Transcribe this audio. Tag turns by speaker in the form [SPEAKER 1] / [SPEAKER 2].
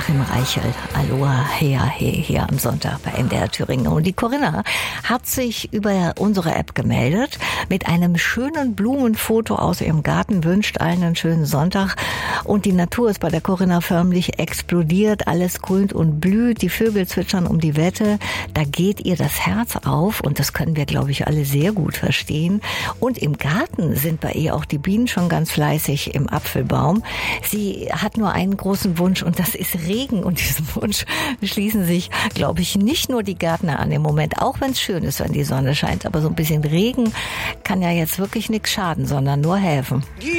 [SPEAKER 1] Joachim Reichel. Aloha, hier am Sonntag bei NDR Thüringen. Und die Corinna hat sich über unsere App gemeldet mit einem schönen Blumenfoto aus ihrem Garten, wünscht allen einen schönen Sonntag. Und die Natur ist bei der Corinna förmlich explodiert, alles grünt und blüht, die Vögel zwitschern um die Wette. Da geht ihr das Herz auf und das können wir, glaube ich, alle sehr gut verstehen. Und im Garten sind bei ihr auch die Bienen schon ganz fleißig im Apfelbaum. Sie hat nur einen großen Wunsch und das ist Regen. Und diesem Wunsch schließen sich, glaube ich, nicht nur die Gärtner an im Moment, auch wenn es schön ist, wenn die Sonne scheint. Aber so ein bisschen Regen kann ja jetzt wirklich nichts schaden, sondern nur helfen.